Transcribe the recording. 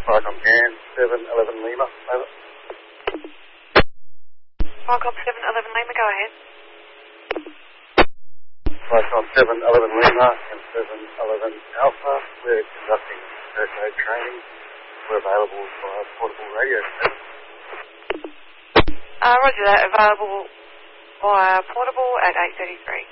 Falcon Can, 711 Lima, over. Falcon 711 Lima, go ahead. Falcon 711 Lima and 711 Alpha, we're conducting first aid training. We're available for a portable radio. Roger that, available via portable at 8:33.